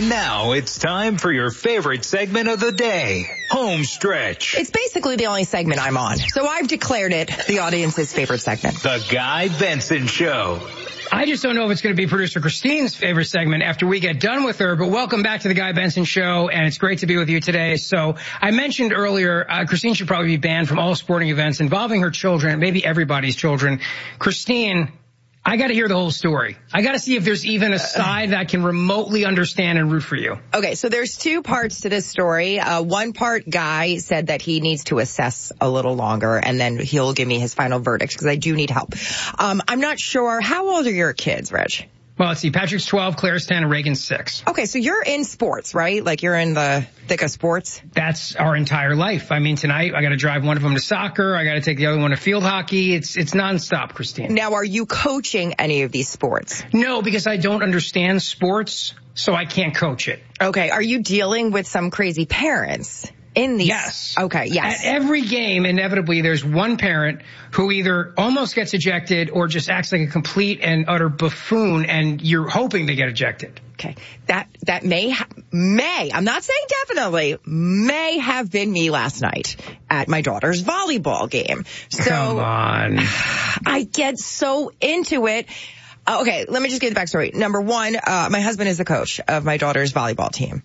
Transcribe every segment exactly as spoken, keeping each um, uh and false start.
And now it's time for your favorite segment of the day, Home Stretch. It's basically the only segment I'm on, so I've declared it the audience's favorite segment. The Guy Benson Show. I just don't know if it's going to be producer Christine's favorite segment after we get done with her, but welcome back to the Guy Benson Show, and it's great to be with you today. So I mentioned earlier, uh, Christine should probably be banned from all sporting events involving her children, maybe everybody's children. Christine, I got to hear the whole story. I got to see if there's even a side that can remotely understand and root for you. Okay, so there's two parts to this story. Uh, one part, Guy said that he needs to assess a little longer, and then he'll give me his final verdict, because I do need help. Um, I'm not sure. How old are your kids, Reg? Well, let's see. Patrick's twelve, Claire's ten, and Reagan's six. Okay, so you're in sports, right? Like you're in the thick of sports? That's our entire life. I mean, tonight I got to drive one of them to soccer. I got to take the other one to field hockey. It's it's nonstop, Christine. Now, are you coaching any of these sports? No, because I don't understand sports, so I can't coach it. Okay, are you dealing with some crazy parents in these? Yes. Okay, yes. At every game, inevitably, there's one parent who either almost gets ejected or just acts like a complete and utter buffoon, and you're hoping they get ejected. Okay, that that may, ha- may, I'm not saying definitely, may have been me last night at my daughter's volleyball game. So Come on. I get so into it. Uh, okay, let me just give the backstory. Number one, uh, my husband is the coach of my daughter's volleyball team.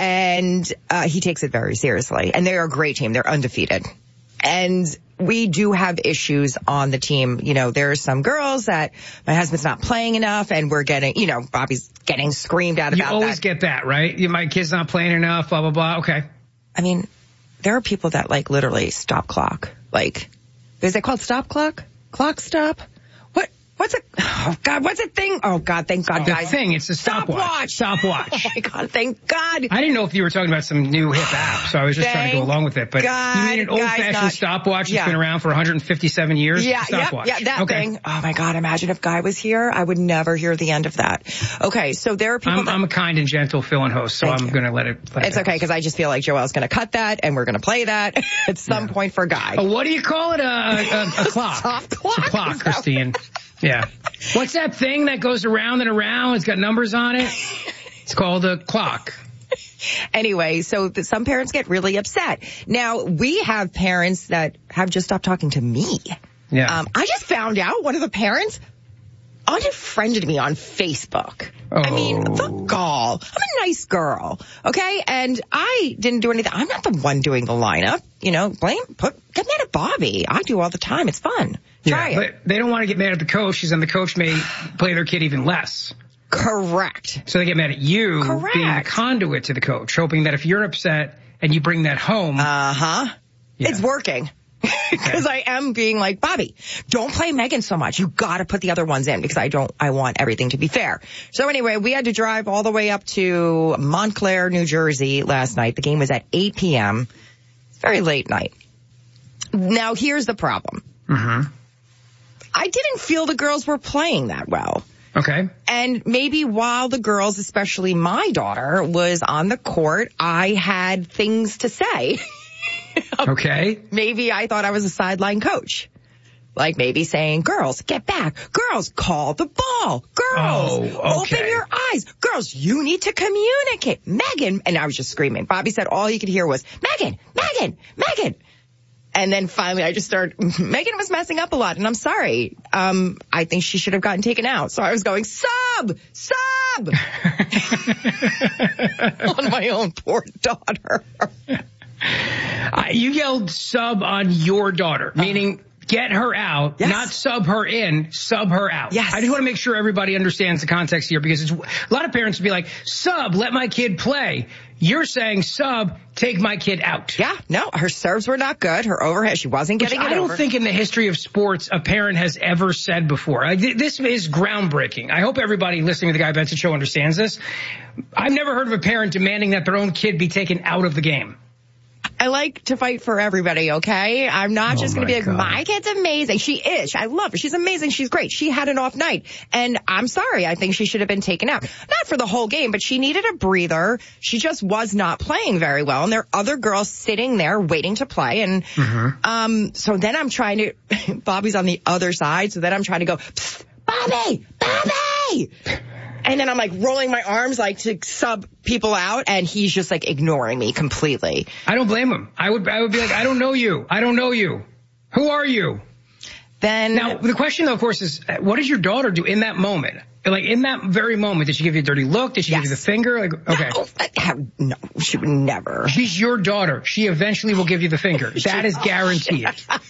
And uh, he takes it very seriously. And they're a great team. They're undefeated. And we do have issues on the team. You know, there are some girls that my husband's not playing enough, and we're getting, you know, Bobby's getting screamed at about that. You always get that, right? You, my kid's not playing enough, blah, blah, blah. Okay. I mean, there are people that, like, literally stop clock. Like, is it called stop clock? Clock stop? What? What's it? Oh, God, what's it thing? Oh, God, thank God, The guys. thing, it's a stopwatch. Stopwatch. Stopwatch. Oh, my God, thank God. I didn't know if you were talking about some new hip app, so I was just trying to go Thank along with it. But God, you mean an old-fashioned not- stopwatch Yeah. that's been around for one hundred fifty-seven years? Yeah, yeah, Stopwatch. yeah, that okay. thing. Oh, my God, imagine if Guy was here. I would never hear the end of that. Okay, so there are people I'm, that... I'm a kind and gentle fill-in host, so Thank I'm you. going to let it let It's it okay, because I just feel like Joelle's going to cut that, and we're going to play that at some Yeah. point for Guy. Oh, what do you call it? A, a, a clock. Soft clock. It's a clock, Is that- Christine. Yeah. What's that thing that goes around and around? It's got numbers on it. It's called a clock. Anyway, so th- some parents get really upset. Now, we have parents that have just stopped talking to me. Yeah. Um, I just found out one of the parents unfriended me on Facebook. Oh. I mean, the gall. I'm a nice girl, okay? And I didn't do anything. I'm not the one doing the lineup. You know, blame, put, get mad at Bobby. I do all the time. It's fun. Try yeah, it. But they don't want to get mad at the coach, because then the coach may play their kid even less. Correct. So they get mad at you Correct. being the conduit to the coach, hoping that if you're upset and you bring that home. Uh-huh. Yeah. It's working. Because I am being like, Bobby, don't play Megan so much. You got to put the other ones in, because I don't, I want everything to be fair. So anyway, we had to drive all the way up to Montclair, New Jersey last night. The game was at eight p.m. It's very late night. Now, here's the problem. Mm-hmm. I didn't feel the girls were playing that well. Okay. And maybe while the girls, especially my daughter, was on the court, I had things to say. Okay. Maybe I thought I was a sideline coach. Like maybe saying, girls, get back. Girls, call the ball. Girls, Oh, okay. open your eyes. Girls, you need to communicate. Megan, and I was just screaming. Bobby said all he could hear was, Megan, Megan, Megan. And then finally I just started, Megan was messing up a lot, and I'm sorry. Um, I think she should have gotten taken out. So I was going, sub, sub, on my own poor daughter. Uh, you yelled sub on your daughter, meaning get her out, Yes. not sub her in, sub her out. Yes. I just want to make sure everybody understands the context here, because it's, a lot of parents would be like, sub, let my kid play. You're saying sub, take my kid out. Yeah, no, her serves were not good. Her overhead, she wasn't Which getting it I don't over. think in the history of sports a parent has ever said before. Like, th- this is groundbreaking. I hope everybody listening to the Guy Benson Show understands this. I've never heard of a parent demanding that their own kid be taken out of the game. I like to fight for everybody, okay? I'm not Oh just going to my be like, God. my kid's amazing. She is. I love her. She's amazing. She's great. She had an off night. And I'm sorry. I think she should have been taken out. Not for the whole game, but she needed a breather. She just was not playing very well. And there are other girls sitting there waiting to play. And Mm-hmm. um, so then I'm trying to, Bobby's on the other side. So then I'm trying to go, Psst, Bobby, Bobby. And then I'm like rolling my arms like to sub people out, and he's just like ignoring me completely. I don't blame him. I would, I would be like, I don't know you. I don't know you. Who are you? Then now the question, though, of course, is what does your daughter do in that moment? Like in that very moment, did she give you a dirty look? Did she yes. give you the finger? Like, okay. No, no, she would never. She's your daughter. She eventually will give you the finger. That is guaranteed.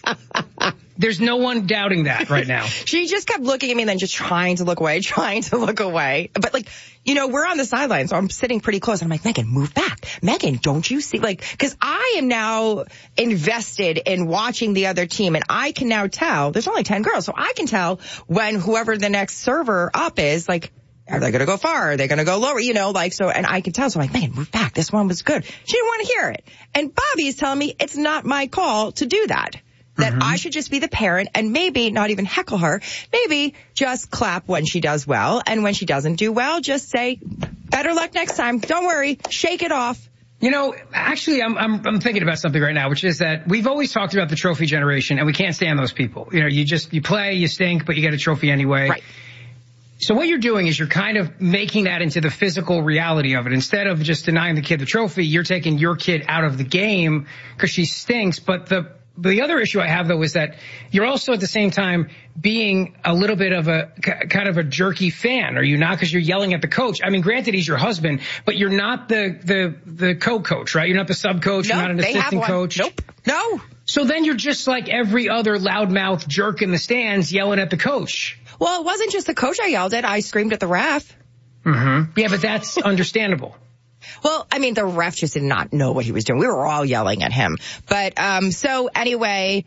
There's no one doubting that right now. She just kept looking at me and then just trying to look away, trying to look away. But like, you know, we're on the sideline, so I'm sitting pretty close. And I'm like, Megan, move back. Megan, don't you see? Like, because I am now invested in watching the other team, and I can now tell, there's only ten girls, so I can tell when whoever the next server up is, like, are they going to go far? Are they going to go lower? You know, like, so, and I can tell. So I'm like, Megan, move back. This one was good. She didn't want to hear it. And Bobby's telling me it's not my call to do that. That mm-hmm. I should just be the parent and maybe not even heckle her. Maybe just clap when she does well. And when she doesn't do well, just say, better luck next time. Don't worry. Shake it off. You know, actually, I'm, I'm, I'm thinking about something right now, which is that we've always talked about the trophy generation, and we can't stand those people. You know, you just, you play, you stink, but you get a trophy anyway. Right. So what you're doing is you're kind of making that into the physical reality of it. Instead of just denying the kid the trophy, you're taking your kid out of the game because she stinks. But the the other issue I have, though, is that you're also at the same time being a little bit of a kind of a jerky fan, are you not? Because you're yelling at the coach. I mean, granted, he's your husband, but you're not the the the co-coach, right? You're not the sub-coach. Nope, you're not an they assistant have one. coach. Nope. No. So then you're just like every other loudmouth jerk in the stands yelling at the coach. Well, it wasn't just the coach I yelled at. I screamed at the ref. Mm-hmm. Yeah, but that's understandable. Well, I mean, the ref just did not know what he was doing. We were all yelling at him. But, um, so anyway,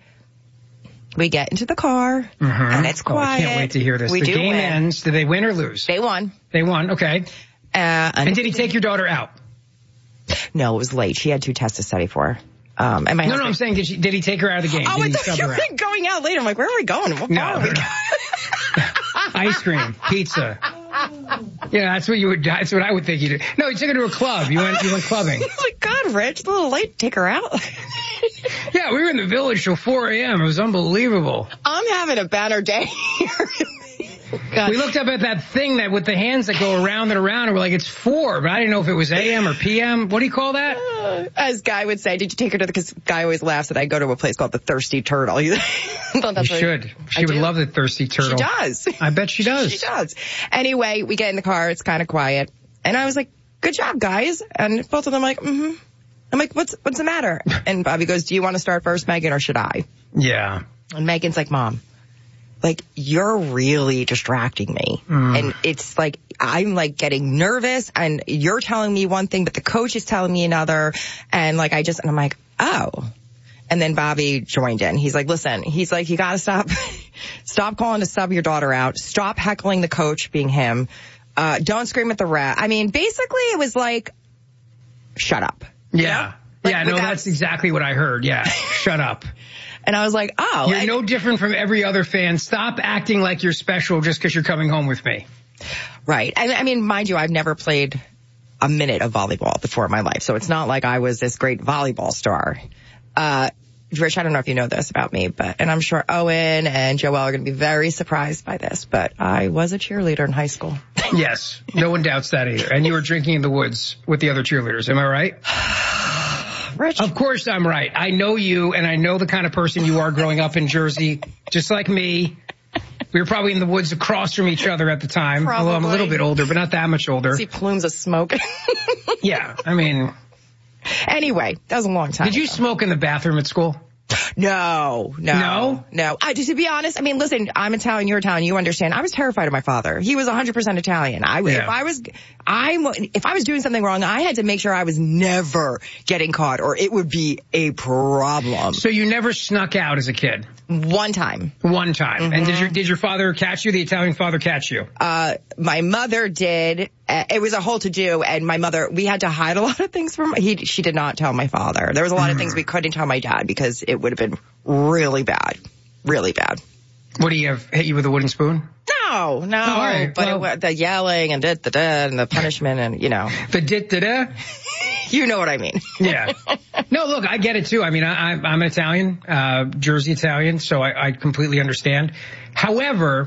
we get into the car, mm-hmm. and it's quiet. Oh, I can't wait to hear this. We the do game win. ends. Did they win or lose? They won. They won, okay. Uh, and, and did he take your daughter out? No, it was late. She had two tests to study for. Um, and my no, husband, no, I'm saying, did, she, did he take her out of the game? Oh, did I thought you were out? going out later. I'm like, where are we going? What no, are we no. going? Ice cream, pizza. Yeah, that's what you would. That's what I would think you did. No, you took her to a club. You went. You went clubbing. Oh my God, Rich, it's a little late to take her out. Yeah, we were in the village till four a.m. It was unbelievable. I'm having a banner day here. God. We looked up at that thing that with the hands that go around and around, and we're like, it's four, but I didn't know if it was A M or P M. What do you call that? Uh, as Guy would say, did you take her to the, because Guy always laughs that I go to a place called the Thirsty Turtle. You, you should. She I would do. love the Thirsty Turtle. She does. I bet she does. She does. Anyway, we get in the car. It's kind of quiet. And I was like, good job, guys. And both of them like, mm-hmm. I'm like, what's, what's the matter? And Bobby goes, do you want to start first, Megan, or should I? Yeah. And Megan's like, Mom, like, you're really distracting me. Mm. And it's like, I'm like getting nervous and you're telling me one thing, but the coach is telling me another. And like, I just, and I'm like, oh. And then Bobby joined in. He's like, listen, he's like, you gotta stop, stop calling to sub your daughter out. Stop heckling the coach, being him. Uh, don't scream at the ref. I mean, basically it was like, shut up. Yeah. You know? Like, yeah, no, without, that's exactly what I heard. Yeah. Shut up. And I was like, oh. You're I, no different from every other fan. Stop acting like you're special just because you're coming home with me. Right. I, I mean, mind you, I've never played a minute of volleyball before in my life. So it's not like I was this great volleyball star. Uh, Rich, I don't know if you know this about me, but, and I'm sure Owen and Joelle are going to be very surprised by this, but I was a cheerleader in high school. Yes. No one doubts that either. And you were drinking in the woods with the other cheerleaders. Am I right? Rich. Of course I'm right. I know you, and I know the kind of person you are growing up in Jersey, just like me. We were probably in the woods across from each other at the time, probably. Although I'm a little bit older, but not that much older. See plumes of smoke. Yeah, I mean. Anyway, that was a long time Did you ago. smoke in the bathroom at school? No, no, no, no. I, to be honest, I mean, listen, I'm Italian, you're Italian, you understand. I was terrified of my father. He was one hundred percent Italian. I, yeah. if I was, I, if I was doing something wrong, I had to make sure I was never getting caught, or it would be a problem. So you never snuck out as a kid? One time. One time. Mm-hmm. And did your did your father catch you? The Italian father catch you? Uh, my mother did. Uh, it was a whole to do, and my mother, we had to hide a lot of things from. He, she did not tell my father. There was a lot mm. of things we couldn't tell my dad because it would have been really bad, really bad. What, do you have hit you with a wooden spoon? No, no. Oh, all right. But well, it, the yelling and da da da and the punishment and you know the dit da da. You know what I mean. Yeah. No, look, I get it too. I mean, I, I'm an Italian, uh, Jersey Italian, so I, I completely understand. However,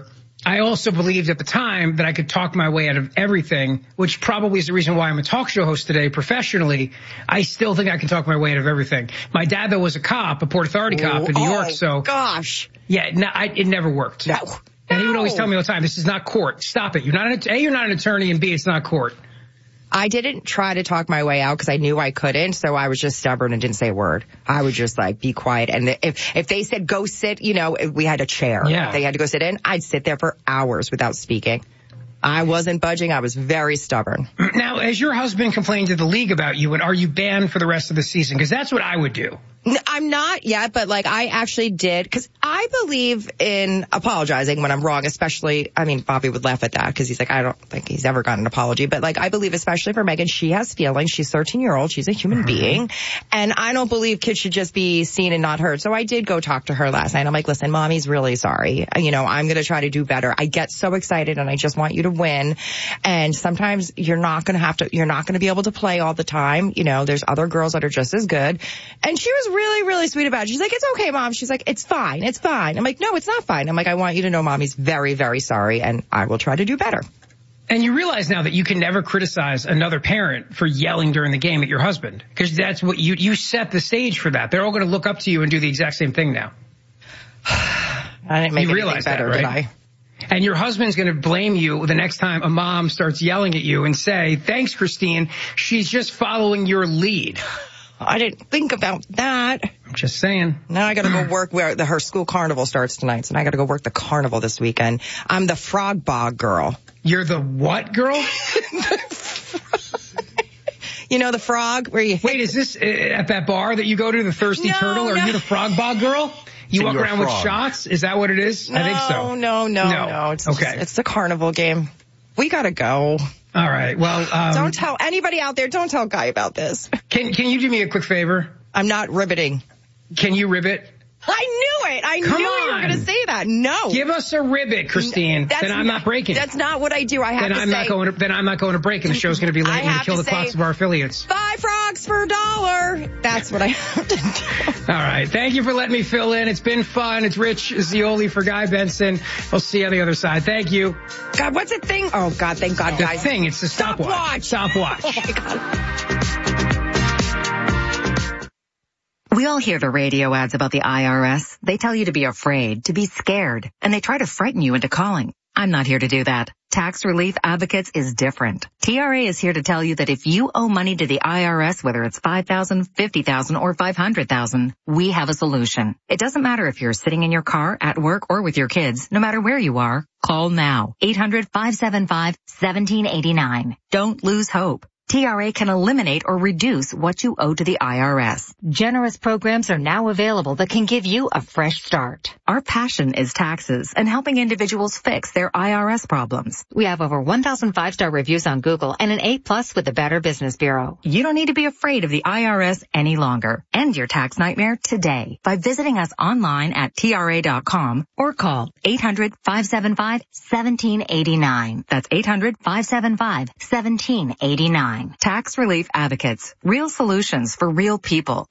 I also believed at the time that I could talk my way out of everything, which probably is the reason why I'm a talk show host today professionally. I still think I can talk my way out of everything. My dad, though, was a cop, a Port Authority cop in New oh, York. So, gosh. Yeah, no, I, it never worked. No. And he would always No. tell me all the time, this is not court. Stop it. You're not an, A, you're not an attorney, and B, it's not court. I didn't try to talk my way out because I knew I couldn't, so I was just stubborn and didn't say a word. I would just like be quiet. And if if they said go sit, you know, if we had a chair. Yeah. If they had to go sit in, I'd sit there for hours without speaking. I wasn't budging. I was very stubborn. Now, has your husband complained to the league about you, and are you banned for the rest of the season? Because that's what I would do. I'm not yet, but like I actually did, because I believe in apologizing when I'm wrong, especially, I mean, Bobby would laugh at that because he's like, I don't think he's ever gotten an apology, but like I believe especially for Megan, she has feelings. She's thirteen year old. She's a human mm-hmm. being. And I don't believe kids should just be seen and not heard. So I did go talk to her last night. I'm like, listen, mommy's really sorry. You know, I'm going to try to do better. I get so excited and I just want you to win. And sometimes you're not going to have to, you're not going to be able to play all the time. You know, there's other girls that are just as good. And she was really, really sweet about it. She's like, it's okay, Mom. She's like, it's fine. It's fine. I'm like, no, it's not fine. I'm like, I want you to know Mommy's very, very sorry, and I will try to do better. And you realize now that you can never criticize another parent for yelling during the game at your husband, because that's what you, you set the stage for that. They're all going to look up to you and do the exact same thing now. I didn't make you anything better, that, right? did I? And your husband's going to blame you the next time a mom starts yelling at you and say, thanks, Christine. She's just following your lead. I didn't think about that. I'm just saying. Now I got to go work where the, her school carnival starts tonight, so now I got to go work the carnival this weekend. I'm the frog bog girl. You're the what girl? You know the frog where you... Wait, is this uh, at that bar that you go to, the Thirsty no, Turtle? Are no. you the frog bog girl? You so walk around with shots? Is that what it is? No, I think so. No, no, no, no. It's okay. Just, it's the carnival game. We got to go. All right. Well, um, don't tell anybody out there. Don't tell Guy about this. Can Can you do me a quick favor? I'm not ribbiting. Can you ribbit? I knew it. I Come knew on. you were going to say that. No. Give us a ribbit, Christine. That's then I'm not breaking. That's not what I do. I have then to I'm say. Not going to, then I'm not going to break, and the show's going to be late. I and have kill to the clocks say, of our affiliates. Five frogs for a dollar. That's what I have to do. All right. Thank you for letting me fill in. It's been fun. It's Rich Zeoli for Guy Benson. We'll see you on the other side. Thank you. God, what's the thing? Oh, God, thank God, the guys. The thing. It's the stopwatch. Stopwatch. Stopwatch. Oh, my God. We all hear the radio ads about the I R S. They tell you to be afraid, to be scared, and they try to frighten you into calling. I'm not here to do that. Tax Relief Advocates is different. T R A is here to tell you that if you owe money to the I R S, whether it's five thousand dollars, fifty thousand dollars, or five hundred thousand dollars, we have a solution. It doesn't matter if you're sitting in your car, at work, or with your kids. No matter where you are, call now. eight hundred, five seven five, one seven eight nine. Don't lose hope. T R A can eliminate or reduce what you owe to the I R S. Generous programs are now available that can give you a fresh start. Our passion is taxes and helping individuals fix their I R S problems. We have over one thousand five-star reviews on Google and an A plus with the Better Business Bureau. You don't need to be afraid of the I R S any longer. End your tax nightmare today by visiting us online at T R A dot com or call eight hundred, five seven five, one seven eight nine. That's eight hundred, five seven five, one seven eight nine. Tax Relief Advocates. Real solutions for real people.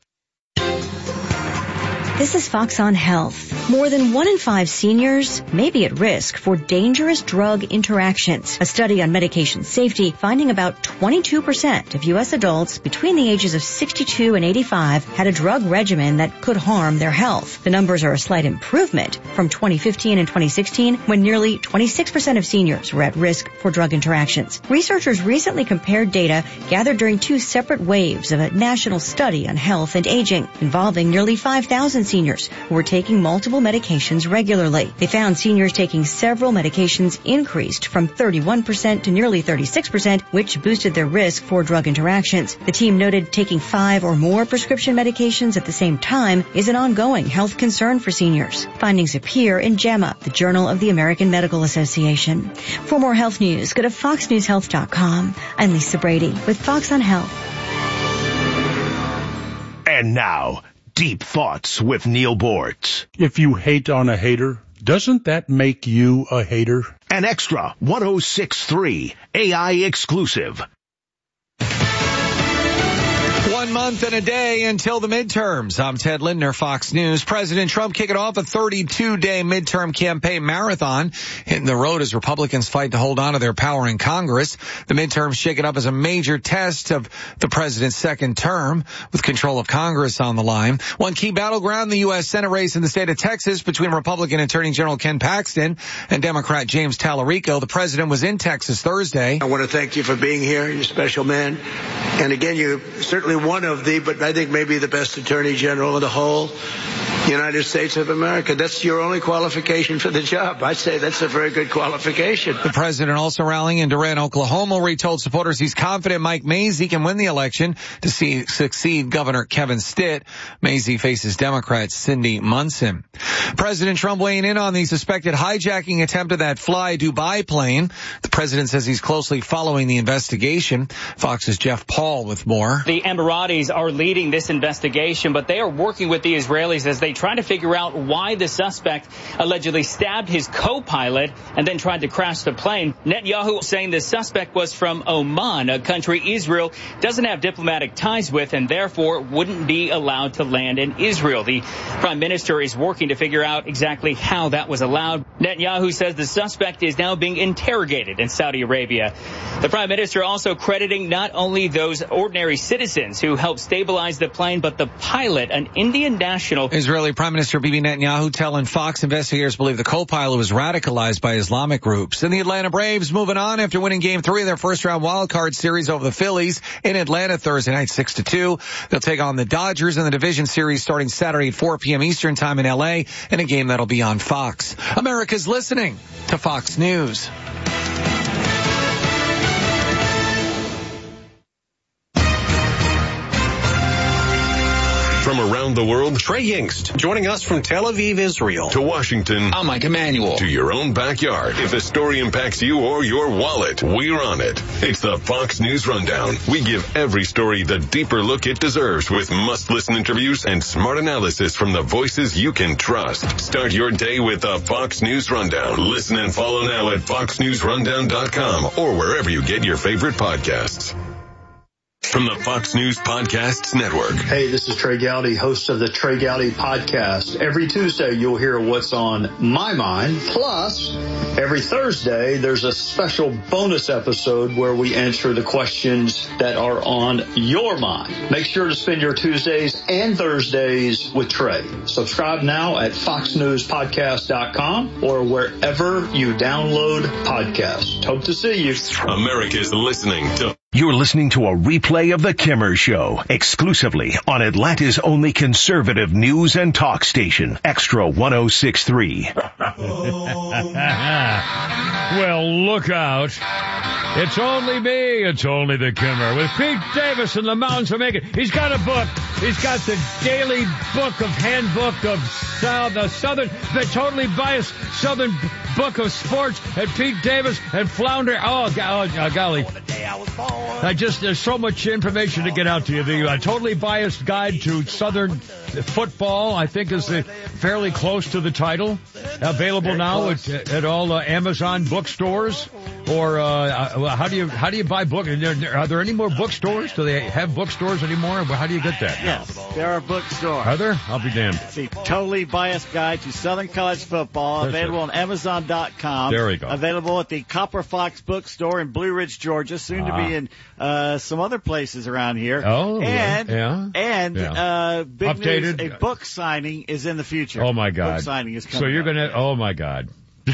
This is Fox on Health. More than one in five seniors may be at risk for dangerous drug interactions. A study on medication safety finding about twenty-two percent of U S adults between the ages of sixty-two and eighty-five had a drug regimen that could harm their health. The numbers are a slight improvement from twenty fifteen and twenty sixteen, when nearly twenty-six percent of seniors were at risk for drug interactions. Researchers recently compared data gathered during two separate waves of a national study on health and aging involving nearly five thousand seniors who were taking multiple medications regularly. They found seniors taking several medications increased from thirty-one percent to nearly thirty-six percent, which boosted their risk for drug interactions. The team noted taking five or more prescription medications at the same time is an ongoing health concern for seniors. Findings appear in JAMA, the Journal of the American Medical Association. For more health news, go to fox news health dot com. I'm Lisa Brady with Fox on Health. And now, Deep Thoughts with Neil Bortz. If you hate on a hater, doesn't that make you a hater? An extra one oh six point three A I exclusive. One month and a day until the midterms. I'm Ted Lindner, Fox News. President Trump kicking off a thirty-two day midterm campaign marathon, hitting the road as Republicans fight to hold on to their power in Congress. The midterms shake it up as a major test of the president's second term, with control of Congress on the line. One key battleground, the U S Senate race in the state of Texas between Republican Attorney General Ken Paxton and Democrat James Tallarico. The president was in Texas Thursday. I want to thank you for being here. You're a special man. And again, you're certainly one of the, but I think maybe the best Attorney General of the whole United States of America. That's your only qualification for the job. I'd say that's a very good qualification. The president also rallying in Durant, Oklahoma, where he told supporters he's confident Mike Mazzei can win the election to see, succeed Governor Kevin Stitt. Mazzei faces Democrat Cindy Munson. President Trump weighing in on the suspected hijacking attempt of that Fly Dubai plane. The president says he's closely following the investigation. Fox's Jeff Paul with more. The Emiratis are leading this investigation, but they are working with the Israelis as they try to figure out why the suspect allegedly stabbed his co-pilot and then tried to crash the plane. Netanyahu saying the suspect was from Oman, a country Israel doesn't have diplomatic ties with and therefore wouldn't be allowed to land in Israel. The prime minister is working to figure out exactly how that was allowed. Netanyahu says the suspect is now being interrogated in Saudi Arabia. The prime minister also crediting not only those ordinary citizens who helped stabilize the plane, but the pilot, an Indian national. Israeli Prime Minister Bibi Netanyahu telling Fox investigators believe the co-pilot was radicalized by Islamic groups. And the Atlanta Braves moving on after winning game three of their first round wild card series over the Phillies in Atlanta Thursday night, six to two. They'll take on the Dodgers in the division series starting Saturday at four p.m. Eastern time in L A in a game that'll be on Fox. America's listening to Fox News. From around the world, Trey Yingst, joining us from Tel Aviv, Israel. To Washington, I'm Mike Emanuel. To your own backyard. If the story impacts you or your wallet, we're on it. It's the Fox News Rundown. We give every story the deeper look it deserves with must-listen interviews and smart analysis from the voices you can trust. Start your day with the Fox News Rundown. Listen and follow now at fox news rundown dot com or wherever you get your favorite podcasts. From the Fox News Podcasts Network. Hey, this is Trey Gowdy, host of the Trey Gowdy Podcast. Every Tuesday, you'll hear what's on my mind. Plus, every Thursday, there's a special bonus episode where we answer the questions that are on your mind. Make sure to spend your Tuesdays and Thursdays with Trey. Subscribe now at fox news podcast dot com or wherever you download podcasts. Hope to see you. America's listening to... You're listening to a replay of The Kimmer Show, exclusively on Atlanta's only conservative news and talk station, Extra one oh six point three. Well, look out. It's only me. It's only The Kimmer with Pete Davis in the mountains of Macon. He's got a book. He's got the daily book of handbook of South, the Southern, the totally biased Southern book of sports, and Pete Davis and Flounder. Oh, go, oh golly. I just, there's so much information to get out to you. The uh, totally biased guide to Southern football, I think, is the, fairly close to the title. Available Very now at, at all uh, Amazon bookstores. Or uh, how do you how do you buy books? Are there any more bookstores? Do they have bookstores anymore? How do you get that? Yes, there are bookstores. Are there? I'll be damned. The Totally Biased Guide to Southern College Football, That's available it. on Amazon dot com. There we go. Available at the Copper Fox Bookstore in Blue Ridge, Georgia. Soon ah. to be in uh, some other places around here. Oh, and yeah. and yeah. Uh, big Updated. news: a book signing is in the future. Oh my God! Book signing is coming. So you're up. gonna? Oh my God!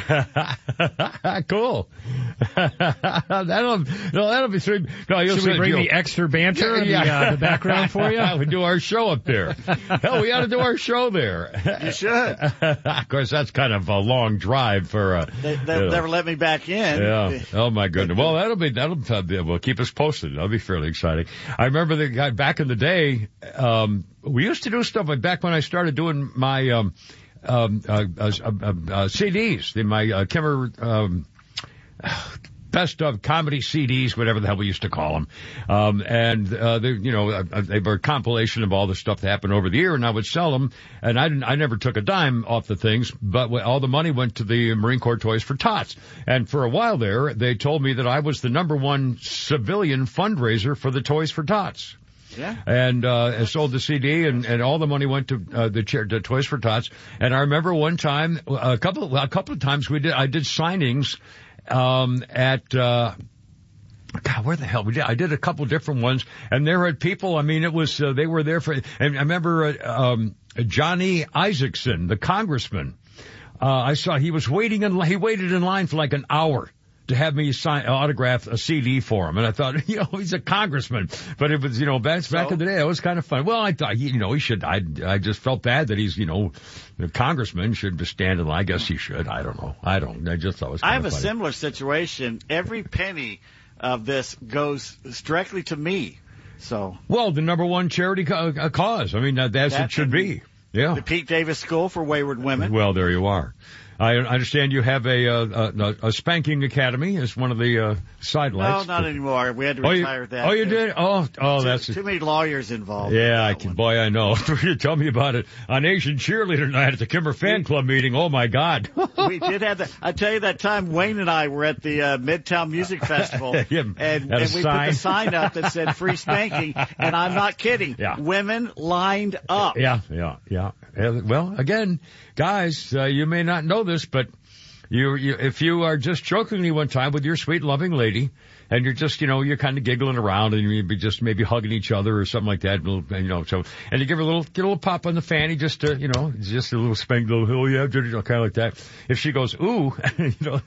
Cool. that'll no, that'll be three. No, you'll Should we bring you'll, the extra banter yeah, yeah. in the, uh, the background for you? We do our show up there. Hell, we ought to do our show there. You should. Of course, that's kind of a long drive for. Uh, they, they'll you know. never let me back in. Yeah. Oh my goodness. Well, that'll be that'll uh, well keep us posted. That'll be fairly exciting. I remember the guy back in the day. Um, we used to do stuff like back when I started doing my. Um, Um, uh, uh, uh, uh, C Ds, the, my uh, Kimmer um, best of comedy C Ds, whatever the hell we used to call them. Um, and uh, they, you know, uh, they were a compilation of all the stuff that happened over the year, and I would sell them. And I didn't, I never took a dime off the things, but all the money went to the Marine Corps Toys for Tots. And for a while there, they told me that I was the number one civilian fundraiser for the Toys for Tots. Yeah. And, uh, and sold the C D and, and all the money went to, uh, the chair, to Toys for Tots. And I remember one time, a couple, a couple of times we did, I did signings, um, at, uh, God, where the hell we did? I did a couple different ones, and there were people. I mean, it was uh, they were there for. And I remember uh, um, Johnny Isaacson, the congressman. Uh, I saw he was waiting in. He waited in line for like an hour to have me sign autograph a C D for him, and I thought, you know, he's a congressman. But it was, you know, back so? back in the day, it was kind of fun. Well, I thought, you know, he should. I I just felt bad that he's, you know, the congressman should just stand in line. I guess he should. I don't know. I don't. I just thought it was. Kind I have of a funny. similar situation. Every penny of this goes directly to me. So well, the number one charity co- uh, cause. I mean, uh, that's that it should be. Yeah. The Pete Davis School for Wayward Women. Well, there you are. I understand you have a uh, a, a spanking academy as one of the uh, sidelights. No, not anymore. We had to oh, retire you, that. Oh, you did? Oh, oh, too, that's too many lawyers involved. Yeah, I can. One. Boy, I know. You tell me about it on Asian Cheerleader Night at the Kimmer Fan Club meeting. Oh my God. We did have that. I tell you, that time Wayne and I were at the uh, Midtown Music Festival, yeah, and, and we sign. put the sign up that said "Free Spanking," and I'm not kidding. Yeah. Women lined up. Yeah, yeah, yeah. Well, again, guys, uh, you may not know this, but. You, you, if you are just jokingly one time with your sweet, loving lady, and you're just, you know, you're kind of giggling around, and you'd be just maybe hugging each other or something like that, and, you know, so, and you give her a little, get a little pop on the fanny, just to, you know, just a little spank, little, oh yeah, kind of like that. If she goes, ooh, you know,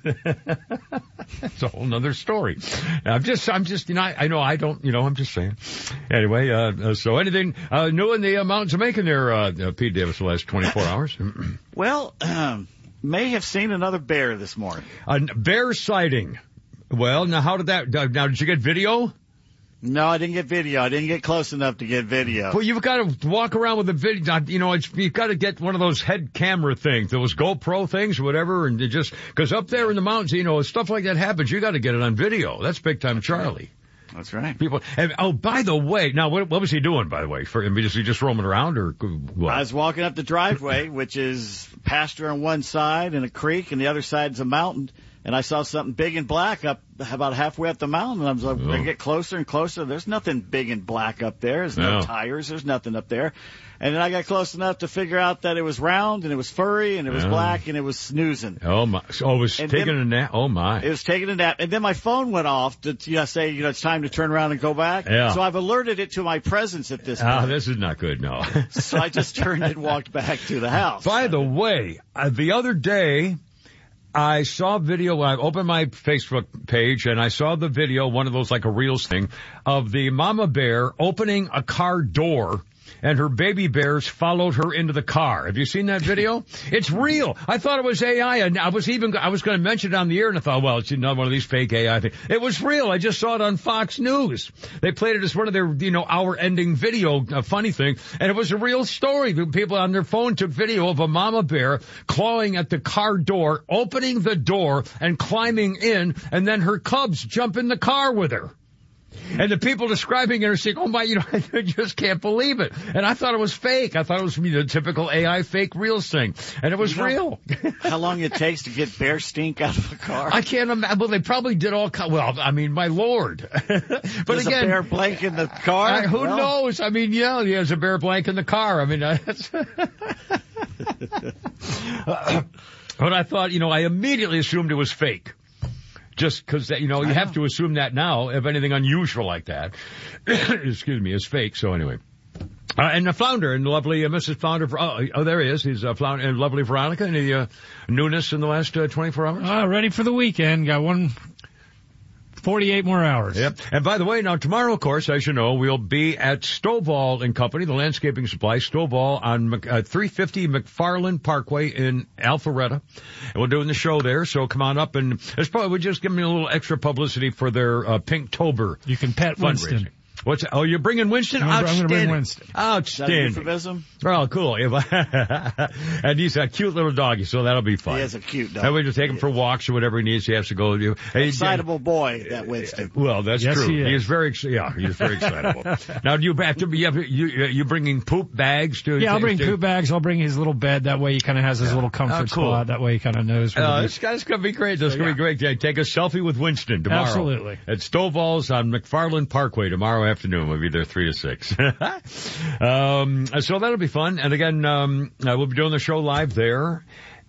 it's a whole nother story. I'm just, I'm just, you know, I, I know I don't, you know, I'm just saying. Anyway, uh, uh so anything, uh, new in the uh, mountains of Macon there, uh, uh Pete Davis, the last twenty-four hours? Well, um, may have seen another bear this morning. A bear sighting. Well, now how did that, now did you get video? No, I didn't get video. I didn't get close enough to get video. Well, you've got to walk around with a video, you know, it's, you've got to get one of those head camera things, those GoPro things or whatever, and you just, cause up there in the mountains, you know, stuff like that happens, you got to get it on video. That's big time Charlie. That's right. People, and, oh, by the way, now what, what was he doing, by the way? For, was he just roaming around or what? I was walking up the driveway, which is pasture on one side and a creek, and the other side's a mountain. And I saw something big and black up about halfway up the mountain. And I was like, oh. I get closer and closer. There's nothing big and black up there. There's no, no tires. There's nothing up there. And then I got close enough to figure out that it was round and it was furry and it was oh. black and it was snoozing. Oh my! Oh, it was and taking then, a nap. Oh my! It was taking a nap. And then my phone went off to you know, say, you know, it's time to turn around and go back. Yeah. So I've alerted it to my presence at this point. Ah, this is not good. No. So I just turned and walked back to the house. By the way, uh, the other day. I saw video, I opened my Facebook page and I saw the video, one of those like a Reels thing, of the mama bear opening a car door and her baby bears followed her into the car. Have you seen that video? It's real. I thought it was A I, and I was even, I was going to mention it on the air, and I thought, well, it's another one of these fake A I things. It was real. I just saw it on Fox News. They played it as one of their, you know, hour-ending video, uh, funny thing, and it was a real story. The people on their phone took video of a mama bear clawing at the car door, opening the door, and climbing in, and then her cubs jump in the car with her. And the people describing it are saying, oh my, you know, I just can't believe it. And I thought it was fake. I thought it was you know, the typical A I fake Reels thing. And it was you know, real. How long it takes to get bear stink out of a car? I can't imagine. Well, they probably did all, well, I mean, my Lord. But there's again. a bear blank in the car? I, who well. knows? I mean, yeah, there's a bear blank in the car. I mean, that's. But I thought, you know, I immediately assumed it was fake. Just because, you know, you I have know. to assume that now, if anything unusual like that, excuse me, is fake. So anyway. Uh, and the flounder, and lovely uh, Missus Flounder, oh, oh, there he is. He's uh, flounder, and lovely Veronica. Any uh, newness in the last uh, twenty-four hours? Uh, ready for the weekend. Got one forty-eight more hours. Yep. And by the way, now tomorrow, of course, as you know, we'll be at Stovall and Company, the landscaping supply, Stovall on uh, three fifty McFarland Parkway in Alpharetta. And we're doing the show there, so come on up. And it's probably, we're just giving you a little extra publicity for their uh, Pinktober. You can pet Winston. What's that? Oh, you're bringing Winston? I'm, I'm going to bring Winston. Outstanding. Is that a euphemism? Oh, cool. And he's a cute little doggy, so that'll be fun. He is a cute dog. And we just take him for walks or whatever he needs. He has to go. Excitable boy, that Winston. Well, that's yes, true. He is. he is very, yeah, he's very excitable. Now, do you have to be, you, you, you bringing poop bags to? Yeah, I'll bring to, poop bags. I'll bring his little bed. That way he kind of has his yeah. little comfort oh, cool. spot. That way he kind of knows. Uh, this guy's going to be great. This is so, going to yeah. be great. Yeah, take a selfie with Winston tomorrow. Absolutely. At Stovall's on McFarland Parkway tomorrow afternoon. We'll be there three to six. um, so that'll be fun. And again, um, uh, we'll be doing the show live there.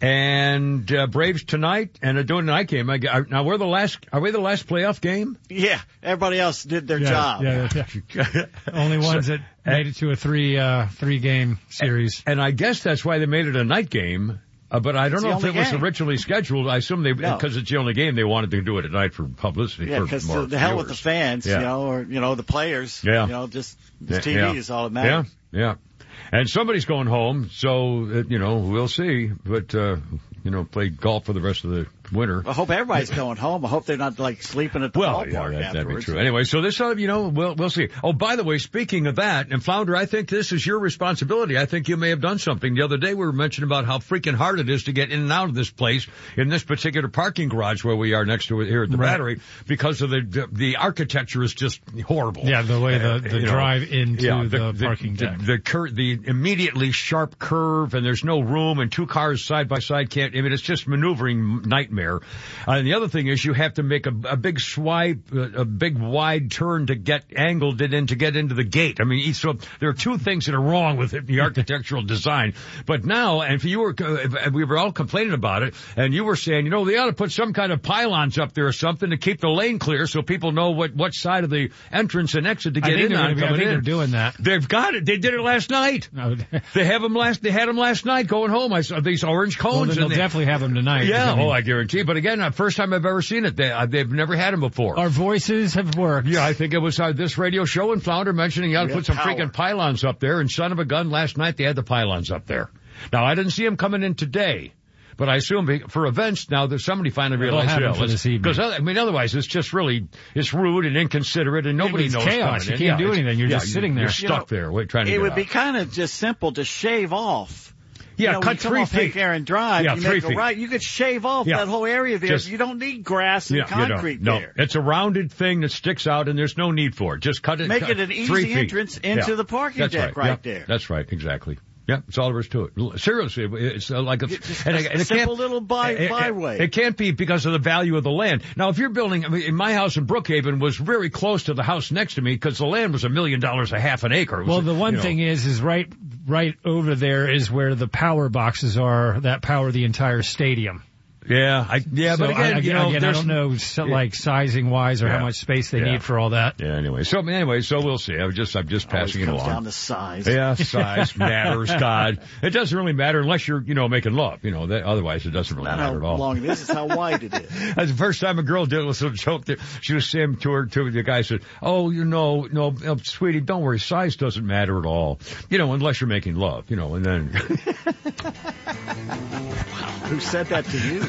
And uh, Braves tonight, and they're doing a night game. I, I, now we're the last. Are we the last playoff game? Yeah, everybody else did their yeah, job. Yeah, yeah. Only ones so, that made it to a three uh, three game series. And, and I guess that's why they made it a night game. Uh, but I don't it's know if it game. was originally scheduled. I assume they, because no. it's the only game, they wanted to do it at night for publicity. Yeah, because the, the hell with the fans, yeah. you know, or you know the players. Yeah. You know, just, just T V yeah. is all that matters. Yeah, yeah. And somebody's going home, so, uh, you know, we'll see. But, uh, you know, play golf for the rest of the winter. I hope everybody's going home. I hope they're not, like, sleeping at the well, ballpark yeah, that, afterwards. That'd be true. Anyway, so this, uh, you know, we'll, we'll see. Oh, by the way, speaking of that, and Flounder, I think this is your responsibility. I think you may have done something. The other day we were mentioning about how freaking hard it is to get in and out of this place in this particular parking garage where we are next to it here at the right. Battery because of the, the, the architecture is just horrible. Yeah, the way the, the uh, drive know, into yeah, the, the parking the, deck. The, the, cur- the immediately sharp curve, and there's no room, and two cars side by side can't, I mean, it's just maneuvering nightmare. Uh, and the other thing is you have to make a, a big swipe, a, a big wide turn to get angled it in to get into the gate. I mean, so there are two things that are wrong with it, the architectural design. But now, and if you were, if we were all complaining about it, and you were saying, you know, they ought to put some kind of pylons up there or something to keep the lane clear so people know what, what side of the entrance and exit to get in on. I think they're doing that. They've got it. They did it last night. No. They have them last, they had them last night going home. I saw these orange cones. Well, they'll and they, definitely have them tonight. Yeah. I mean, oh, I guarantee. But again, uh, first time I've ever seen it. They, uh, they've never had them before. Our voices have worked. Yeah, I think it was uh, this radio show and Flounder mentioning you ought to put some power. freaking pylons up there. And son of a gun, last night they had the pylons up there. Now, I didn't see them coming in today. But I assume for events now, there's somebody finally realized yeah, for this evening. Because I mean, otherwise it's just really it's rude and inconsiderate, and nobody it's knows. Chaos. You in. can't yeah, do anything. You're yeah, just sitting there. You're stuck you know, there, wait, trying to. It get would out. be kind of just simple to shave off. Yeah, you know, cut three feet. Pick Aaron Drive. Yeah, you three make feet. A right. You could shave off yeah. that whole area there. Just, you don't need grass and yeah, concrete you don't. there. No, it's a rounded thing that sticks out, and there's no need for it. Just cut it. Make cut, it an easy entrance into yeah. the parking That's deck right, right yeah. there. That's right, exactly. Yeah, that's all there is to it. Seriously, it's uh, like a, Just and, a and it simple can't, little by, it, byway. It, it can't be because of the value of the land. Now, if you're building, I mean, in my house in Brookhaven was very close to the house next to me because the land was a million dollars a half an acre. Well, was, the one you know, thing is, is right, right over there is where the power boxes are that power the entire stadium. Yeah, I, yeah, so but again, I, you know, again, I don't know, so, yeah. like sizing wise or yeah. how much space they yeah. need for all that. Yeah. Anyway, so anyway, so we'll see. I'm just, I'm just passing it comes along. Down to size. Yeah, size matters. God, it doesn't really matter unless you're, you know, making love. You know, that, otherwise it doesn't really Not matter how at all. long it is; it's how wide it is. That's the first time a girl did a little joke. That she was saying to her, to the guy, said, "Oh, you know, no, no, sweetie, don't worry, size doesn't matter at all. You know, unless you're making love. You know." And then, who said that to you?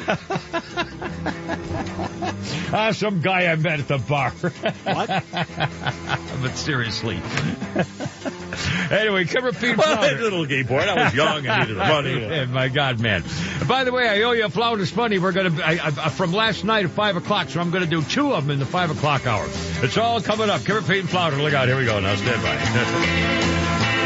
Ah, some guy I met at the bar. What? But seriously. Anyway, Kimmer Pete Well, that little gay boy. I was young. I needed money. Oh, my God, man. By the way, I owe you a Flounders money. We're going to, I, I, from last night at five o'clock, so I'm going to do two of them in the five o'clock hour. It's all coming up. Kimmer Pete and Flounder. Look out. Here we go. Now stand by.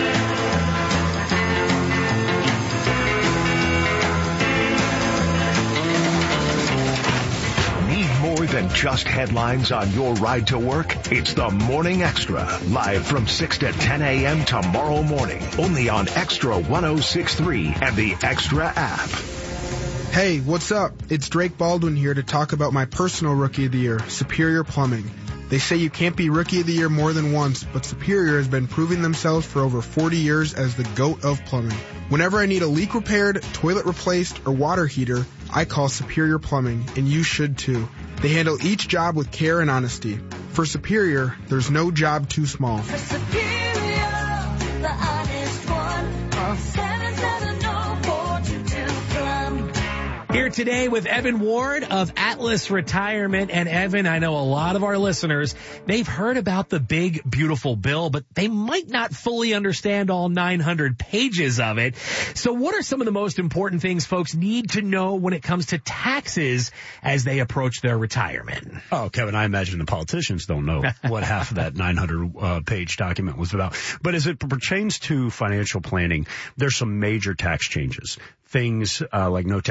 More than just headlines on your ride to work, it's the Morning Extra, live from six to ten a.m. tomorrow morning, only on Extra one oh six point three and the Extra app. Hey, what's up? It's Drake Baldwin here to talk about my personal Rookie of the Year, Superior Plumbing. They say you can't be Rookie of the Year more than once, but Superior has been proving themselves for over forty years as the GOAT of plumbing. Whenever I need a leak repaired, toilet replaced, or water heater, I call Superior Plumbing, and you should too. They handle each job with care and honesty. For Superior, there's no job too small. For Superior, the honest one, call seven seven zero four two two plum. Here today with Evan Ward of Atlas Retirement. And Evan, I know a lot of our listeners, they've heard about the big, beautiful bill, but they might not fully understand all nine hundred pages of it. So what are some of the most important things folks need to know when it comes to taxes as they approach their retirement? Oh, Kevin, I imagine the politicians don't know what half of that nine hundred uh, page document was about. But as it pertains to financial planning, there's some major tax changes. Things uh, like no tax on tips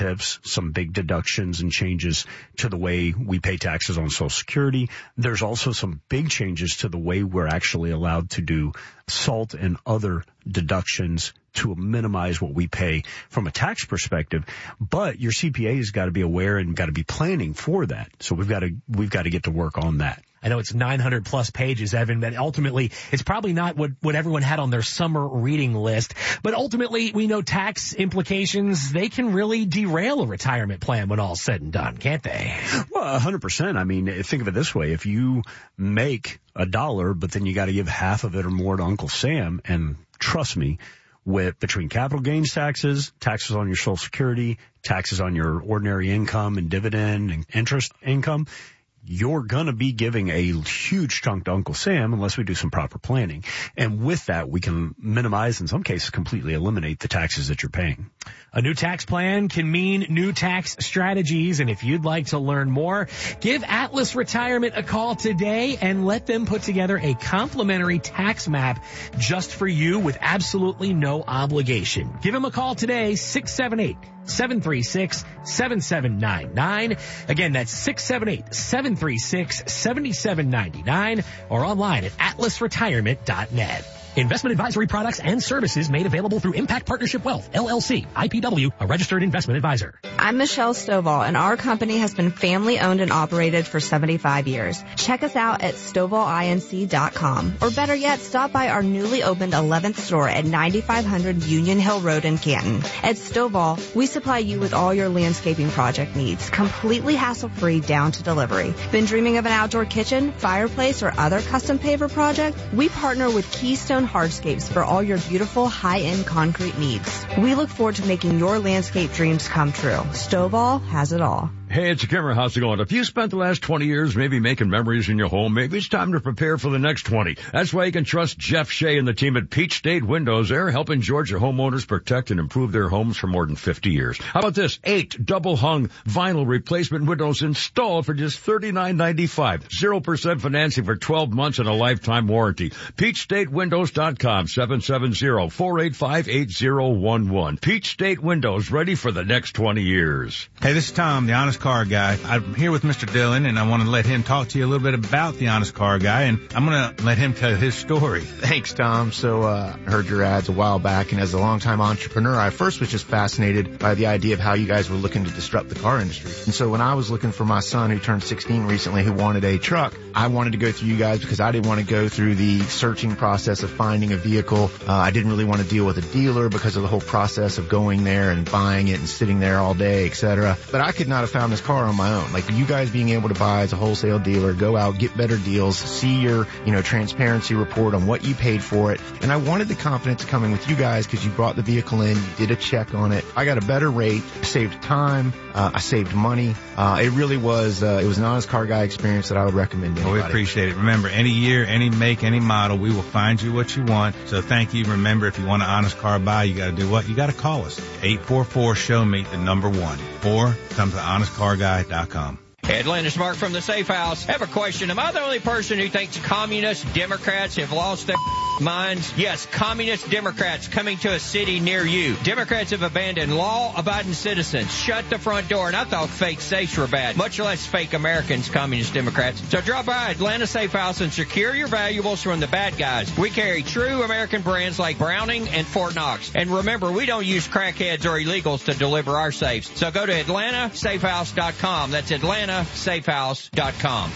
incentives, some big deductions and changes to the way we pay taxes on Social Security. There's also some big changes to the way we're actually allowed to do SALT and other deductions to minimize what we pay from a tax perspective. But your C P A has got to be aware and got to be planning for that. So we've got to, we've got to get to work on that. I know it's nine hundred plus pages, Evan, but ultimately it's probably not what, what everyone had on their summer reading list. But ultimately, we know tax implications, they can really derail a retirement plan when all's said and done, can't they? Well, one hundred percent. I mean, think of it this way. If you make a dollar, but then you got to give half of it or more to Uncle Sam, and trust me, with between capital gains taxes, taxes on your Social Security, taxes on your ordinary income and dividend and interest income, you're going to be giving a huge chunk to Uncle Sam unless we do some proper planning. And with that, we can minimize, in some cases, completely eliminate the taxes that you're paying. A new tax plan can mean new tax strategies. And if you'd like to learn more, give Atlas Retirement a call today and let them put together a complimentary tax map just for you with absolutely no obligation. Give them a call today, six seven eight, seven three six, seven seven nine nine. Again, that's six seven eight, seven three six, seven seven nine nine or online at atlas retirement dot net. Investment advisory products and services made available through Impact Partnership Wealth, L L C, I P W, a registered investment advisor. I'm Michelle Stovall, and our company has been family owned and operated for seventy-five years. Check us out at stovall inc dot com, or better yet, stop by our newly opened eleventh store at ninety-five hundred Union Hill Road in Canton. At Stovall, we supply you with all your landscaping project needs, completely hassle-free down to delivery. Been dreaming of an outdoor kitchen, fireplace, or other custom paver project? We partner with Keystone Hardscapes for all your beautiful high-end concrete needs. We look forward to making your landscape dreams come true. Stovall has it all. Hey, it's Kimmer. How's it going? If you spent the last twenty years maybe making memories in your home, maybe it's time to prepare for the next twenty. That's why you can trust Jeff Shea and the team at Peach State Windows. They're helping Georgia homeowners protect and improve their homes for more than fifty years. How about this? Eight double-hung vinyl replacement windows installed for just thirty-nine ninety-five. Zero percent financing for twelve months and a lifetime warranty. peach state windows dot com, seven seven zero, four eight five, eight zero one one. Peach State Windows, ready for the next twenty years. Hey, this is Tom, the Honest Car Guy. I'm here with Mister Dillon, and I want to let him talk to you a little bit about the Honest Car Guy, and I'm going to let him tell his story. Thanks, Tom. So uh, I heard your ads a while back, and as a longtime entrepreneur, I first was just fascinated by the idea of how you guys were looking to disrupt the car industry. And so when I was looking for my son, who turned sixteen recently, who wanted a truck, I wanted to go through you guys because I didn't want to go through the searching process of finding a vehicle. Uh, I didn't really want to deal with a dealer because of the whole process of going there and buying it and sitting there all day, et cetera. But I could not have found this car on my own. Like, you guys being able to buy as a wholesale dealer, go out, get better deals, see your, you know, transparency report on what you paid for it. And I wanted the confidence coming with you guys because you brought the vehicle in, you did a check on it. I got a better rate, saved time, uh, I saved money. Uh, it really was, uh, it was an Honest Car Guy experience that I would recommend to anybody. Well, we appreciate it. Remember, any year, any make, any model, we will find you what you want. So thank you. Remember, if you want an Honest Car Buy, you got to do what? You got to call us. eight four four, show me the number one. Or come to honest car guy dot com. Atlantis Mark from the Safe House. I have a question. Am I the only person who thinks communist Democrats have lost their minds? Yes, communist Democrats coming to a city near you. Democrats have abandoned law-abiding citizens, shut the front door, and I thought fake safes were bad, much less fake Americans, communist Democrats. So drop by Atlanta Safe House and secure your valuables from the bad guys. We carry true American brands like Browning and Fort Knox. And remember, we don't use crackheads or illegals to deliver our safes. So go to atlanta safe house dot com. That's Atlanta safe house dot com.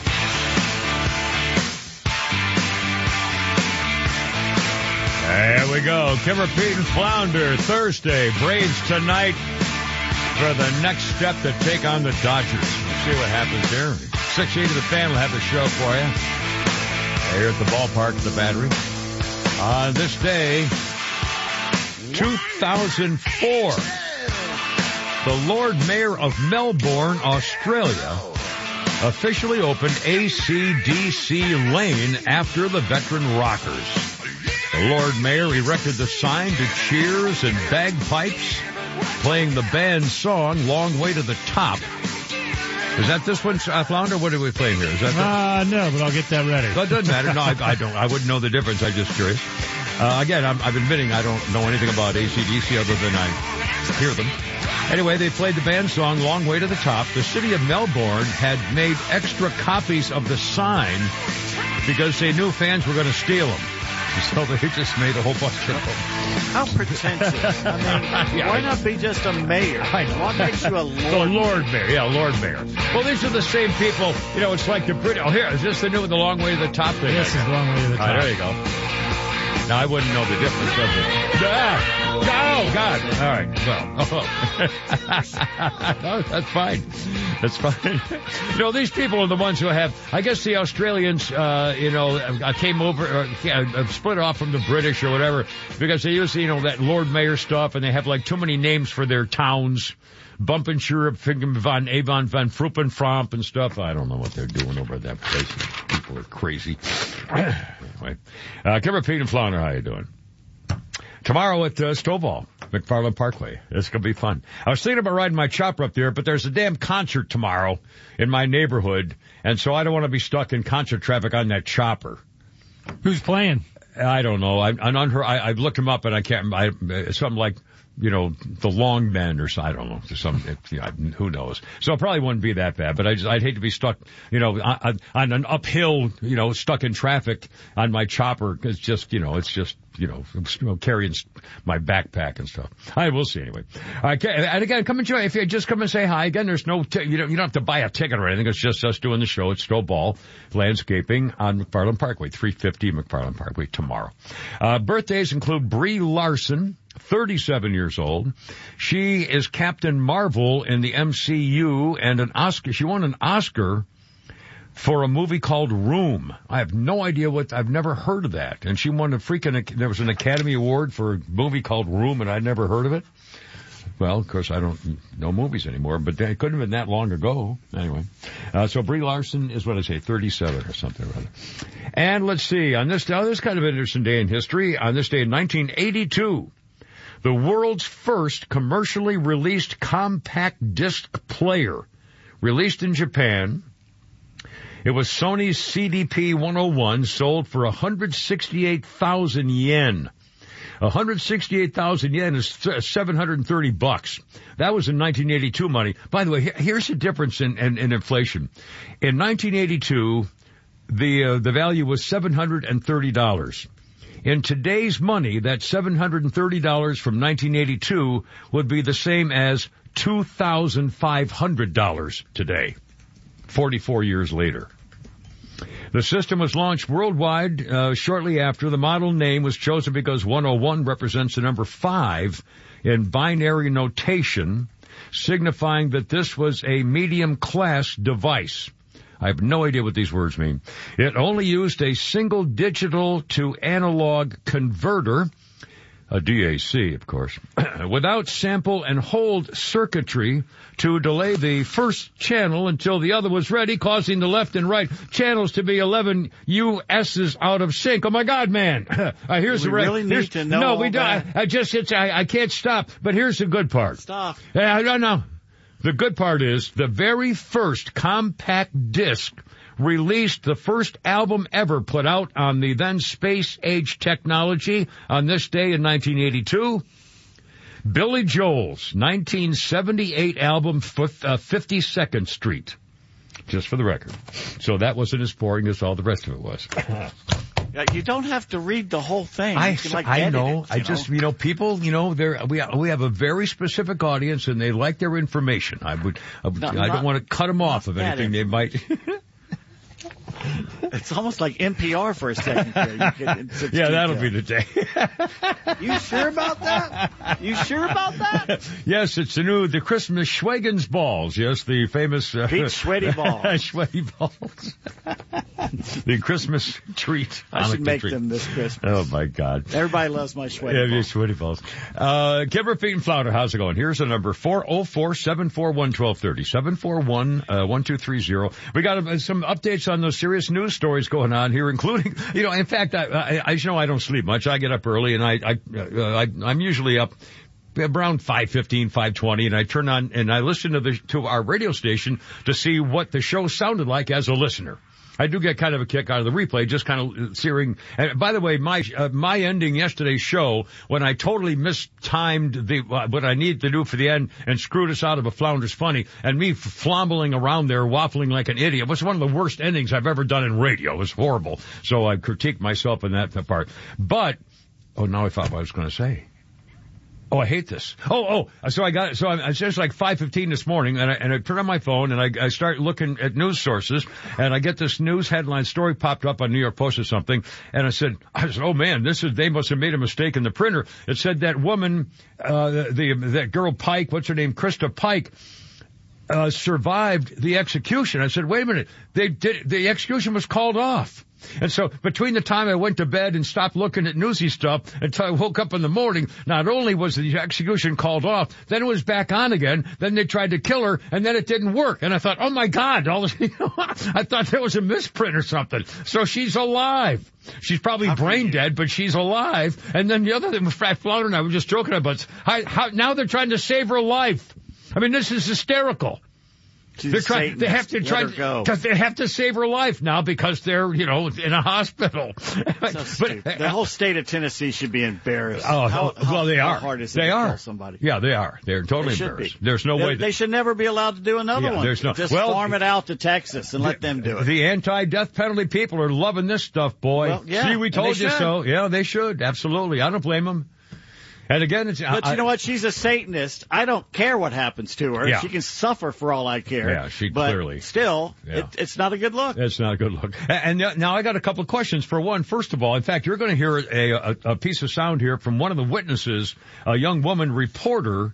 There we go. Kimmer, Pete, and Flounder Thursday. Braves tonight for the next step to take on the Dodgers. We'll see what happens there. six eight of the Fan will have the show for you here at the ballpark at the Battery. On this day, two thousand four, the Lord Mayor of Melbourne, Australia, officially opened A C D C Lane after the veteran Rockers. The Lord Mayor erected the sign to cheers and bagpipes, playing the band's song, Long Way to the Top. Is that this one, uh, Flounder? What are we playing here? Is that Uh, no, but I'll get that ready. Well, it doesn't matter. No, I, I don't. I wouldn't know the difference. I'm just curious. Uh, again, I'm, I'm admitting I don't know anything about A C D C other than I hear them. Anyway, they played the band song Long Way to the Top. The city of Melbourne had made extra copies of the sign because they knew fans were going to steal them. So they just made a whole bunch of them. How pretentious. I mean, Yeah, why I know. not be just a mayor? I know. What makes you a lord? The Lord Mayor, yeah, Lord Mayor. Well, these are the same people, you know, it's like the Brit. Oh, here, is this the new, the Long Way to the Top thing? This is the Long Way to the All right, Top. there you go. Now, I wouldn't know the difference, does it? Ah, oh, God. All right, well, oh. No, that's fine. That's fine. You know, these people are the ones who have, I guess the Australians, uh, you know, uh, came over, or uh, split off from the British or whatever, because they use, you know, that Lord Mayor stuff, and they have, like, too many names for their towns. Bumpenshire, Van Avon, Van Fruppenfromp and stuff. I don't know what they're doing over at that place. People are crazy. Anyway, uh, Kimber, Pete, and Flounder, how you doing? Tomorrow at uh, Stovall, McFarland Parkway. It's going to be fun. I was thinking about riding my chopper up there, but there's a damn concert tomorrow in my neighborhood, and so I don't want to be stuck in concert traffic on that chopper. Who's playing? I don't know. I, I'm unheard. I, I've looked him up, and I can't. I, it's something like, you know, the Long Men or so. I don't know. Some, it, you know, who knows? So it probably wouldn't be that bad. But I just, I'd hate to be stuck, you know, on, on an uphill, you know, stuck in traffic on my chopper. It's just, you know, it's just, you know, you know carrying my backpack and stuff. I will see anyway. Okay, and again, come and join. If you just come and say hi again, there's no, t- you don't, you don't have to buy a ticket or anything. It's just us doing the show at Stovall Landscaping on McFarland Parkway, three fifty McFarland Parkway tomorrow. Uh, birthdays include Brie Larson, thirty-seven years old. She is Captain Marvel in the M C U and an Oscar. She won an Oscar for a movie called Room. I have no idea what, I've never heard of that. And she won a freaking, there was an Academy Award for a movie called Room, and I'd never heard of it. Well, of course, I don't know movies anymore, but it couldn't have been that long ago. Anyway, uh, so Brie Larson is what I say, thirty-seven or something or other. And let's see, on this, oh, this is kind of an interesting day in history. On this day in nineteen eighty-two, the world's first commercially released compact disc player, released in Japan. It was Sony's C D P one oh one, sold for one hundred sixty-eight thousand yen. one hundred sixty-eight thousand yen is seven hundred thirty bucks. That was in nineteen eighty-two money. By the way, here's the difference in, in, in inflation. In nineteen eighty-two, the uh, the value was seven hundred thirty dollars. In today's money, that seven hundred thirty dollars from nineteen eighty-two would be the same as two thousand five hundred dollars today, forty-four years later. The system was launched worldwide uh, shortly after. The model name was chosen because one oh one represents the number five in binary notation, signifying that this was a medium-class device. I have no idea what these words mean. It only used a single digital to analog converter, a D A C, of course, without sample and hold circuitry to delay the first channel until the other was ready, causing the left and right channels to be eleven U S's out of sync. Oh my God, man! uh, here's Do the we re- really need here's, to know No, all we don't. that? I, I just, it's, I, I can't stop. But here's the good part. Stop. Yeah, I don't know. The good part is the very first compact disc released, the first album ever put out on the then space-age technology on this day in nineteen eighty-two. Billy Joel's nineteen seventy-eight album, fifty-second Street. Just for the record. So that wasn't as boring as all the rest of it was. Yeah, you don't have to read the whole thing. You I, can, like, I edit know. it, I you just, know? you know, people, you know, they're, we, we have a very specific audience and they like their information. I would, I, would, No, I don't not- want to cut them off of that anything they might. It's almost like N P R for a second there. You can, it's Yeah, that'll detail. be the day. You sure about that? You sure about that? Yes, it's the new, the Christmas Schwagens balls. Yes, the famous uh, Pete Sweaty balls. Sweaty balls. The Christmas treat. I should Hanukkah make treat. them this Christmas. Oh my God. Everybody loves my sweaty Yeah, balls. your sweaty balls. Uh, Kimber, Pete, and Flounder, how's it going? Here's the number, four oh four, seven four one, one two three oh, seven four one, one two three oh. We got uh, some updates on those serious news stories going on here, including, you know, in fact, I, I, I you know I don't sleep much. I get up early, and I, I, uh, I I'm usually up around five fifteen, five twenty, and I turn on and I listen to the to our radio station to see what the show sounded like as a listener. I do get kind of a kick out of the replay, just kind of searing. And by the way, my uh, my ending yesterday's show, when I totally mistimed the uh, what I needed to do for the end and screwed us out of a Flounders Funny, and me flombling around there, waffling like an idiot, was one of the worst endings I've ever done in radio. It was horrible. So I critiqued myself in that part. But, oh, now I thought what I was going to say. Oh, I hate this. Oh, oh, so I got, so I, it's just like five fifteen this morning, and I, and I turn on my phone, and I, I start looking at news sources, and I get this news headline story popped up on New York Post or something, and I said, I said, oh man, this is, they must have made a mistake in the printer. It said that woman, uh, the, that girl Pike, what's her name, Krista Pike, uh, survived the execution. I said, wait a minute, they did, the execution was called off. And so between the time I went to bed and stopped looking at newsy stuff until I woke up in the morning, not only was the execution called off, then it was back on again. Then they tried to kill her, and then it didn't work. And I thought, oh my God, all this, you know, I thought there was a misprint or something. So she's alive. She's probably how brain dead, but she's alive. And then the other thing, Frat Flounder and I were just joking about, how, how, now they're trying to save her life. I mean, this is hysterical. They're trying, they have to try, because they have to save her life now because they're, you know, in a hospital. So but, the whole state of Tennessee should be embarrassed. Oh, how, well, how, they are. How hard is they it to are. kill somebody? Yeah, they are. They're totally they embarrassed. Be. There's no they, way. That, they should never be allowed to do another yeah, one. There's no, Just well, farm it out to Texas and let them do it. The anti-death penalty people are loving this stuff, boy. Well, yeah, see, we told you should. so. Yeah, they should. Absolutely. I don't blame them. And again, it's, but I, you know what? She's a Satanist. I don't care what happens to her. Yeah. She can suffer for all I care. Yeah, she but clearly. Still, yeah. it, it's not a good look. It's not a good look. And now I got a couple of questions. For one, first of all, in fact, you're going to hear a, a, a piece of sound here from one of the witnesses, a young woman reporter,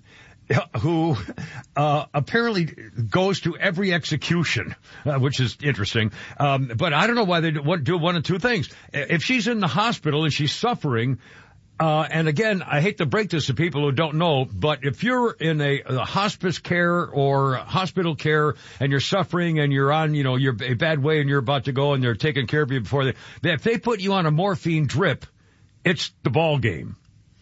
who uh apparently goes to every execution, uh, which is interesting. Um, but I don't know why they do, do one of two things. If she's in the hospital and she's suffering, Uh, and again, I hate to break this to people who don't know, but if you're in a, a hospice care or hospital care and you're suffering and you're on, you know, you're a bad way and you're about to go and they're taking care of you before they, if they put you on a morphine drip, it's the ball game.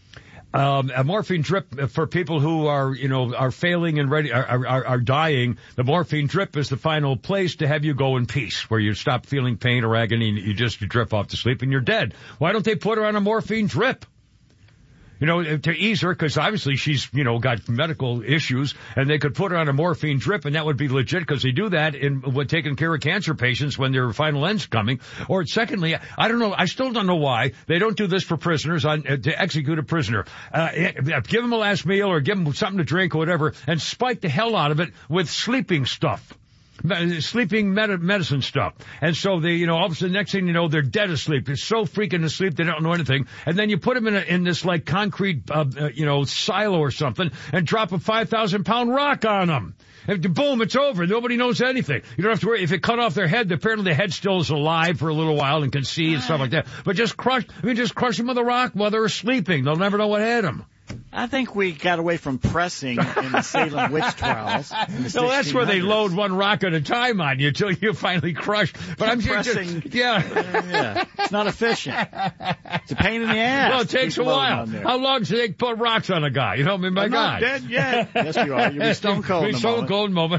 Um, a morphine drip for people who are, you know, are failing and ready, are, are, are dying. The morphine drip is the final place to have you go in peace, where you stop feeling pain or agony and you just you drift off to sleep and you're dead. Why don't they put her on a morphine drip? You know, to ease her, because obviously she's, you know, got medical issues, and they could put her on a morphine drip, and that would be legit, because they do that in when taking care of cancer patients when their final end's coming. Or secondly, I don't know, I still don't know why they don't do this for prisoners on uh, to execute a prisoner. Uh, give them a last meal or give them something to drink or whatever, and spike the hell out of it with sleeping stuff. Sleeping med- medicine stuff. And so they, you know, all of a sudden, next thing you know, they're dead asleep. They're so freaking asleep, they don't know anything. And then you put them in a, in this like concrete, uh, uh, you know, silo or something and drop a five thousand pound rock on them. And boom, it's over. Nobody knows anything. You don't have to worry. If it cut off their head, apparently the head still is alive for a little while and can see and stuff like that. But just crush, I mean, just crush them with a rock while they're sleeping. They'll never know what hit them. I think we got away from pressing in the Salem witch trials. No, that's where they load one rock at a time on you until you finally crush. But I'm pressing. Just, yeah. yeah. It's not efficient. It's a pain in the ass. Well, it takes a while. How long does it take to put rocks on a guy? You know, I mean, my I'm God. not dead yet. Yes, you are. You'll be stone cold in a stone moment. cold moment.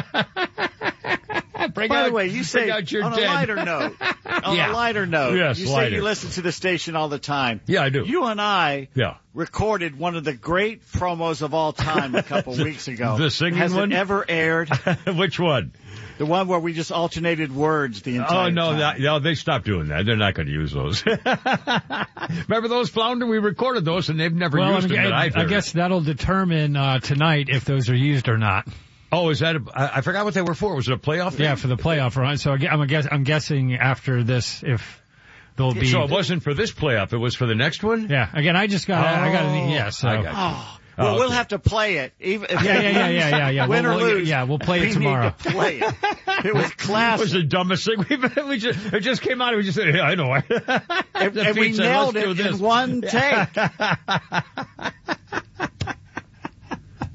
Bring By out, the way, you say, out your on dead. a lighter note, on yeah. a lighter note, yes, you lighter. say you listen to the station all the time. Yeah, I do. You and I yeah. recorded one of the great promos of all time a couple weeks ago. The singing Has one? Has it ever aired? Which one? The one where we just alternated words the entire Oh, no, time. that, no, they stopped doing that. They're not going to use those. Remember those, Flounder? We recorded those, and they've never well, used them. I, I guess that'll determine uh, tonight if those are used or not. Oh, is that a, I, I forgot what they were for. Was it a playoff? Yeah, game? for the playoff run. So I'm, guess, I'm guessing after this, if there'll be. So it wasn't for this playoff. It was for the next one? Yeah. Again, I just got, oh, I got an, yeah, so. I got oh. Well, oh, okay. we'll have to play it. Even if yeah, yeah, yeah, yeah, yeah, yeah. Win we'll, or we'll, lose. Yeah, we'll play we it tomorrow. Need to play it. It was classic. It was the dumbest thing we've we just it just came out. We just said, yeah, I know. and, and we said, nailed Let's it in one take. Just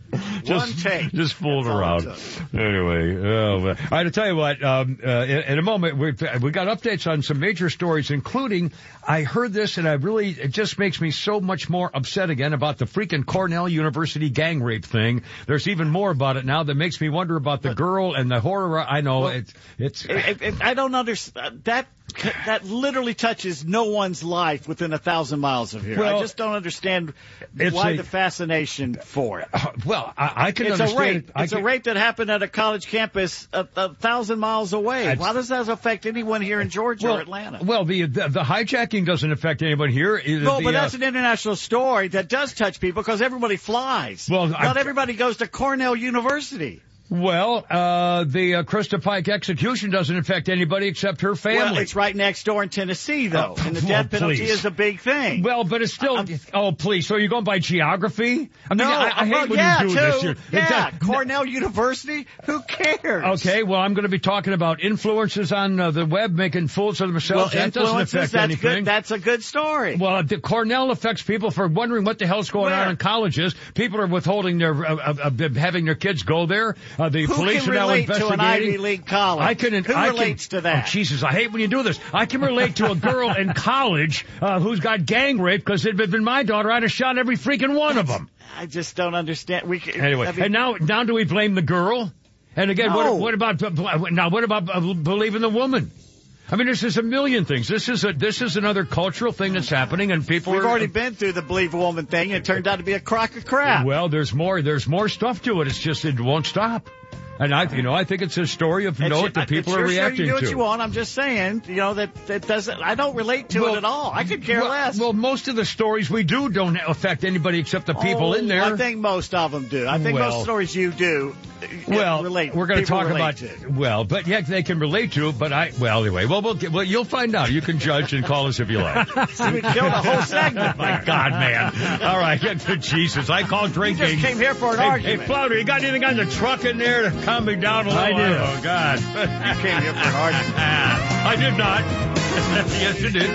One take. Just fooling That's all around. it Anyway, oh, man. All right, to tell you what, um, uh, in, in a moment, we've, we got updates on some major stories, including, I heard this and I really, it just makes me so much more upset again about the freaking Cornell University gang rape thing. There's even more about it now that makes me wonder about the girl and the horror. I know, Well, it's, it's, It, it, I don't understand. That that literally touches no one's life within a thousand miles of here. Well, I just don't understand it's why a- the fascination for it. uh, well, I, I can It's a understand. rape. I It's can, a rape that happened at a college campus a, a thousand miles away. That's- Why does that affect anyone here in Georgia well, or Atlanta? Well, the, the the hijacking doesn't affect anyone here. The, No, the, but uh, that's an international story that does touch people because everybody flies. Well, not I- everybody goes to Cornell University. Well, uh, the uh, Krista Pike execution doesn't affect anybody except her family. Well, it's right next door in Tennessee, though, Oh, and the well, death penalty please. is a big thing. Well, but it's still. oh, please. So you're going by geography? I mean, no, I, I hate well, when yeah, you do too. this. You're- it Yeah, does- Cornell University. Who cares? Okay, well, I'm going to be talking about influencers on uh, the web making fools of Well, themselves. that doesn't influences, affect that's anything. good. That's a good story. Well, the Cornell affects people for wondering what the hell's going Where? on in colleges. People are withholding their, uh, uh, uh, having their kids go there. Uh, the Who police can are now relate to investigating. an Ivy League college? I can. Who I relates can, to that? Oh, Jesus, I hate when you do this. I can relate to a girl in college uh, who's got gang rape because if it had been my daughter, I'd have shot every freaking one of them. I just don't understand. We can, Anyway, I mean, and now, now do we blame the girl? And again, No. what, what about now? What about uh, believing the woman? I mean, this is a million things. This is a this is another cultural thing that's happening, and people we've are. already been through the believe a woman thing, and it turned out to be a crock of crap. Well, there's more. There's more stuff to it. It's just it won't stop. And I, you know, I think it's a story of you know what the people are It's your show, reacting you do what to. you want. I'm just saying, you know, that that doesn't. I don't relate to Well, it at all. I could care well, less. Well, most of the stories we do don't affect anybody except the people Oh, in there. I think most of them do. I think Well- most stories you do. uh, Well, relate. we're going to people talk relate about to. well, but yeah, they can relate to. But I well anyway, well, we'll get, well you'll find out. You can judge and call us if you like. See, we killed a whole segment. My God, man! All right, Jesus, I call drinking. You just came here for an hey, argument. Hey, Flounder, you got anything on the truck in there to calm me down a little? I do. Oh God, You came here for an argument. I did not. Yes, you did.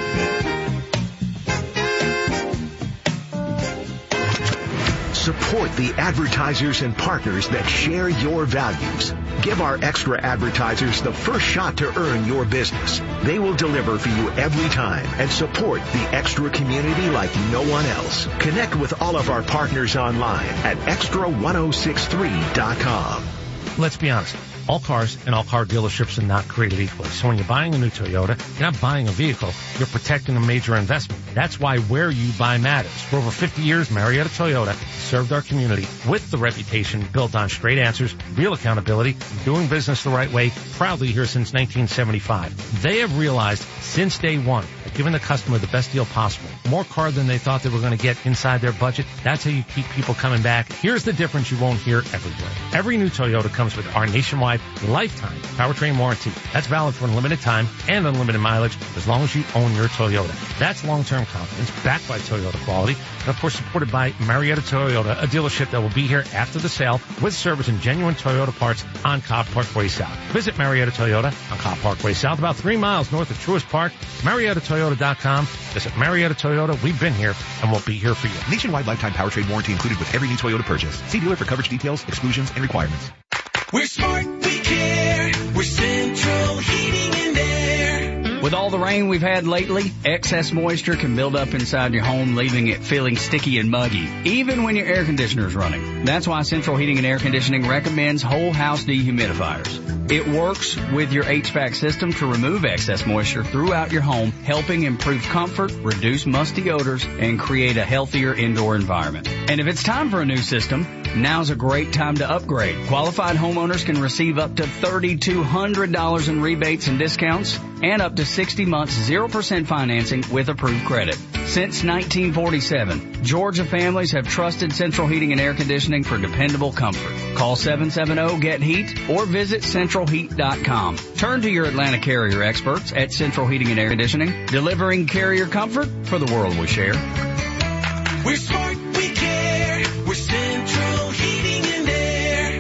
Support the advertisers and partners that share your values. Give our extra advertisers the first shot to earn your business. They will deliver for you every time and support the extra community like no one else. Connect with all of our partners online at extra ten sixty-three dot com. Let's be honest. All cars and all car dealerships are not created equally. So when you're buying a new Toyota, you're not buying a vehicle, you're protecting a major investment. That's why where you buy matters. For over fifty years, Marietta Toyota served our community with the reputation built on straight answers, real accountability, doing business the right way, proudly here since nineteen seventy-five. They have realized since day one that giving the customer the best deal possible, more car than they thought they were going to get inside their budget, that's how you keep people coming back. Here's the difference you won't hear everywhere. Every new Toyota comes with our nationwide lifetime powertrain warranty. That's valid for unlimited time and unlimited mileage as long as you own your Toyota. That's long-term confidence backed by Toyota quality and of course supported by Marietta Toyota, a dealership that will be here after the sale with service and genuine Toyota parts on Cobb Parkway South. Visit Marietta Toyota on Cobb Parkway South, about three miles north of Truist Park. Marietta Toyota dot com. Visit Marietta Toyota. We've been here and we'll be here for you. Nationwide lifetime powertrain warranty included with every new Toyota purchase. See dealer for coverage details, exclusions, and requirements. We're smart, we care. We're Central Heating and Air. With all the rain we've had lately, excess moisture can build up inside your home, leaving it feeling sticky and muggy, even when your air conditioner is running. That's why Central Heating and Air Conditioning recommends whole house dehumidifiers. It works with your H V A C system to remove excess moisture throughout your home, helping improve comfort, reduce musty odors, and create a healthier indoor environment. And if it's time for a new system, now's a great time to upgrade. Qualified homeowners can receive up to three thousand two hundred dollars in rebates and discounts and up to sixty months zero percent financing with approved credit. Since nineteen forty-seven, Georgia families have trusted Central Heating and Air Conditioning for dependable comfort. Call seven seven zero, get heat or visit central heat dot com. Turn to your Atlanta Carrier experts at Central Heating and Air Conditioning, delivering carrier comfort for the world we share. We're smart, we care. We're Central Heating and Air.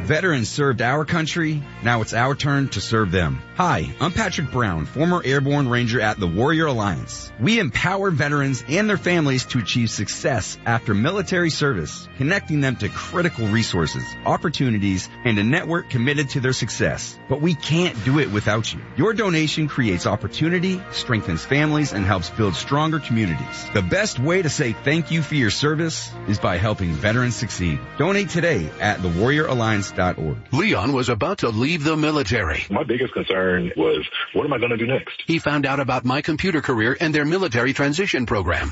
Veterans served our country. Now it's our turn to serve them. Hi, I'm Patrick Brown, former Airborne Ranger at the Warrior Alliance. We empower veterans and their families to achieve success after military service, connecting them to critical resources, opportunities, and a network committed to their success. But we can't do it without you. Your donation creates opportunity, strengthens families, and helps build stronger communities. The best way to say thank you for your service is by helping veterans succeed. Donate today at the warrior alliance dot org. Leon was about to leave the military. My biggest concern was, what am I going to do next? He found out about My Computer Career and their military transition program.